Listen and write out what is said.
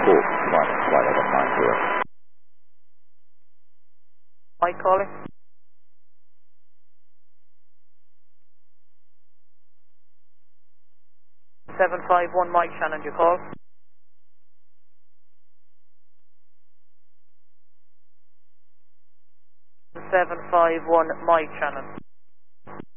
Cool. Flight level 90. Mike calling. 751 Mike Shannon, your call. 751 Mike Shannon.